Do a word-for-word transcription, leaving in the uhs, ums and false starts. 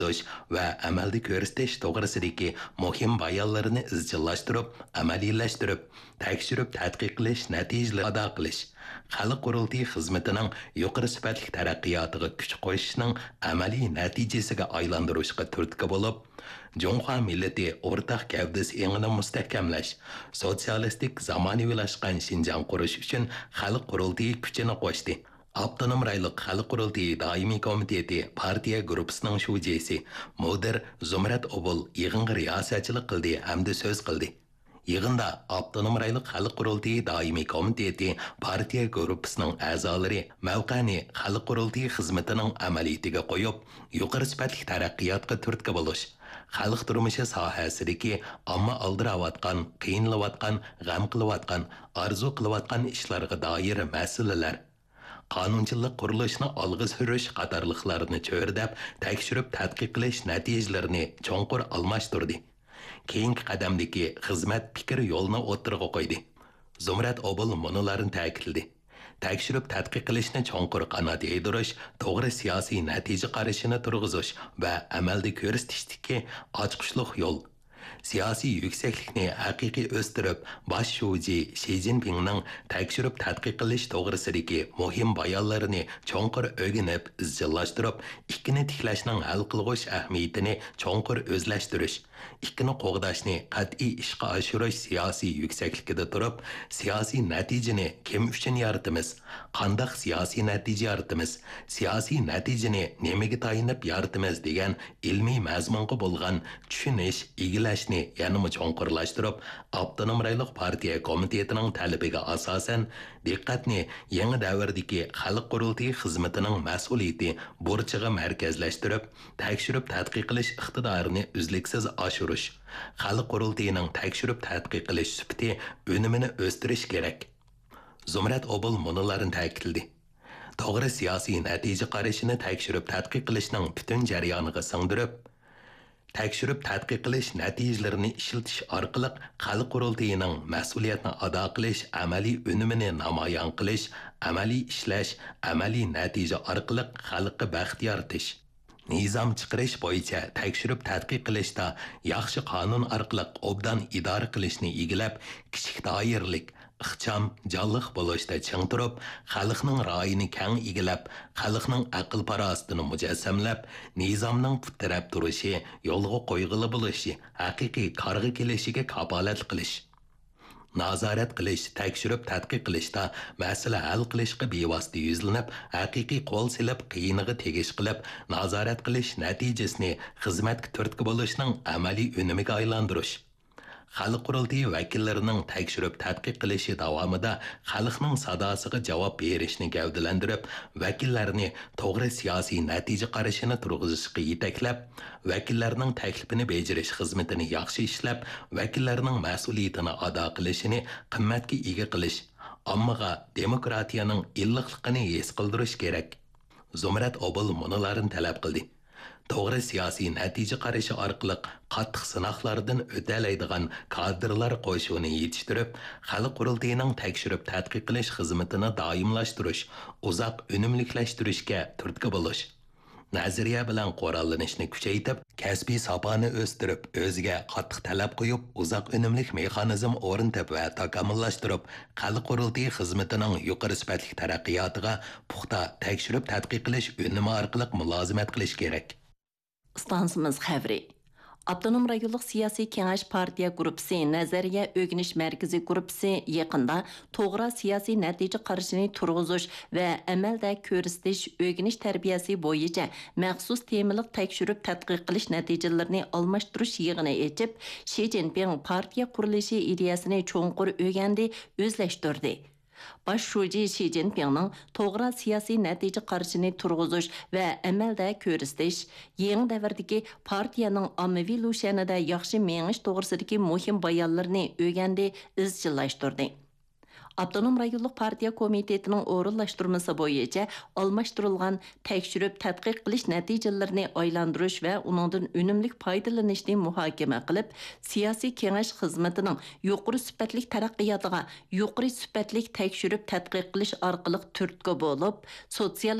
va amalda ko'rsatish to'g'risidagi muhim bayonlarni izchillashtirib, amaliylashtirib, tekshirib tadqiq qilish, natijalar ado qilish, xalq qurultiyi xizmatining yuqori sifatli taraqqiyotiga kuch qo'shishning amaliy natijasiga aylantirishga turtki bo'lib, Junxo millati o'rtaq gavdasi engini mustahkamlash, sotsialistik zamonaviylashgan Xinjiang qurish uchun xalq qurultiyi kuchini qo'shdi. Avtonom rayonlik xalq qurultiyi doimiy komiteti partiya gruppasining shujasi Modir Zumrat Obul yig'inga riyosatchilik qildi hamda so'z qildi. Yig'inda Avtonom rayonlik xalq qurultiyi doimiy komiteti partiya gruppasining a'zolari mavqani xalq qurultiyi xizmatining amaliyatiga qo'yib, yuqori sifatli taraqqiyotga turtki bo'lish, xalq turmushi sohasidagi omma aldiravotgan, qiyinlayotgan, g'am qilayotgan, orzu qilayotgan ishlarga doir masalalar, qonunchilik qurilishini olg'a surish qatorliqlarini cho'rdab, tekshirib tadqiq qilish natijalarini cho'nqur almashtirdi. Keyingi qadamdagi xizmat fikr yo'lini o'tirg'a qo'ydi. Zumrat Obul munolarni ta'kidladi. Tekshirib tadqiq qilishni cho'nqur qanot yedirish, to'g'ri siyosiy natija qarashini turg'izish va amalda ko'rsatishdagi ochqishliq yo'l. Siyosiy yuksaklikni haqiqiy o'stirib, bosh shuji Xi Jinpingning tekshirib tadqiq qilish to'g'risidagi muhim bayonlarini cho'nqur o'rganib, izchillashtirib, ikkini tiklashning hal qilg'ish ahamiyatini cho'nqur o'zlashtirish, ikkini qo'g'dashni qat'iy ishga oshirish siyosiy yuksakligida turib, siyosiy natijani kim uchun yaratamiz, qandoq siyosiy natija yaratamiz, siyosiy natijani nimaga tayinib yaratamiz degan ilmiy mazmunga bo'lgan tushunish, egilashni yanama cho'nqurlashtirib, Avtonom rayonlik partiya komitetining talabiga asosan diqqatni yangi davrdagi xalq qurultiyi xizmatining mas'uliyati burchiga markazlashtirib, tekshirib tadqiq qilish iqtidorini uzluksiz oshirish, xalq qurultiyining tekshirib tadqiq qilish sifati unumini o'stirish kerak. Zumrat Obul munolarni ta'kidladi. To'g'ri siyosiy natija qarashini tekshirib tadqiq qilishning butun jarayoniga singdirib, tekshirib tadqiq qilish natijalarini ishiltish orqali xalq qurultiyining mas'uliyatni ado qilish, amaliy unumini namoyon qilish, amaliy ishlash, amaliy natija orqali xalqqa baxt yaratish, nizam chiqarish bo'yicha tekshirib tadqiq qilishda yaxshi qonun orqali obdan idora qilishni egilab, kichik doiralik, ixcham, jonliq bo'lishda ching turib, xalqning ra'yini keng egilab, xalqning aql parostini mujassamlab, nizomning putirab turishi, yo'lga qo'yg'ili bo'lishi, haqiqiy qarg'i kelishiga kapolat qilish. Nazorat qilish, tekshirib tadqiq qilishda masala hal qilishga bevosita yuzlanib, haqiqiy qo'l silib, qiyiniga tegish qilib, nazorat qilish natijasini xizmatga turtki bo'lishning amaliy unumiga aylantirish. Xalq qurultiyi vakillarining tekshirib tadqiq qilishi davomida xalqning sadosiga javob berishni gavdalantirib, vakillarni to'g'ri siyosiy natija qarashini turg'izishga yetaklab, vakillarning taklifini bejirish xizmatini yaxshi ishlab, vakillarning mas'uliyatini ado qilishini qimmatga ega qilish, ommaga demokratiyaning illiqligini his qildirish kerak. Zumrat Obul munolarni talab qildi. To'g'ri siyosiy natija qarashi orqali qattiq sinoqlardan o'talaydigan kadrlar qo'shuvini yetishtirib, xalq qurultiyining tekshirib tadqiq qilish xizmatini doimlashtirish, uzoq unumliklashtirishga turtki bo'lish, nazariya bilan qurollanishni kuchaytirib, kasbiy sopani o'stirib, o'ziga qattiq talab qo'yib, uzoq unumlik mexanizm o'rnatib va takomillashtirib, xalq qurultiyi xizmatining yuqori sifatli taraqqiyotiga puxta tekshirib tadqiq qilish unumi orqali mulozimat qilish kerak. Stansımız xəbri. Avtonom rayonluq siyasi kengash partiya gruppasi, nazariya o'rganish markazi gruppasi yaqinda to'g'ri siyosiy natija qarashini turg'izish va amalda ko'rsatish o'rganish tarbiyasi bo'yicha maxsus temalik tekshirib tadqiq qilish natijalarini almashtirish yig'ini ochib, Xi Jinping partiya qurilishi ideyasini cho'nqur o'rgandi, o'zlashtirdi. Baş şuji Xi Jinpingning to'g'ri siyosiy natija qarashini turg'izish va amalda ko'rsatish, yangi davrdagi partiyaning ommaviy lushanida yaxshi mengish to'g'risidagi muhim bayonlarni o'rgandi, izchillashtirdi. Avtonom rayonluq partiya komitetining o'rinlashtirmasi bo'yicha almashtirilgan tekshirib tadqiq qilish natijalarini aylantirish va uningdan unumli foydalanishni muhokama qilib, siyosiy kengash xizmatining yuqori sifatli taraqqiyotiga yuqori sifatli tekshirib tadqiq qilish orqali turtki bo'lib, sotsial